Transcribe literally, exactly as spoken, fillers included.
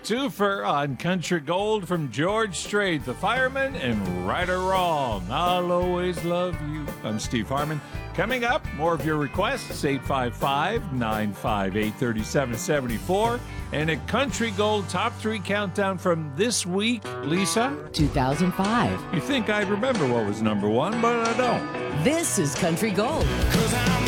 twofer on Country Gold from George Strait, the fireman, and Right or Wrong, I'll Always Love You. I'm Steve Harmon. Coming up, more of your requests, eight five five, nine five eight, three seven seven four. And a Country Gold Top three countdown from this week, Lisa? two thousand five. You think I'd remember what was number one, but I don't. This is Country Gold.